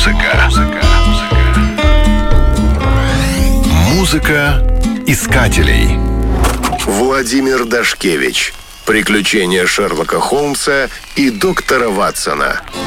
Музыка искателей. Владимир Дашкевич. Приключения Шерлока Холмса и доктора Ватсона.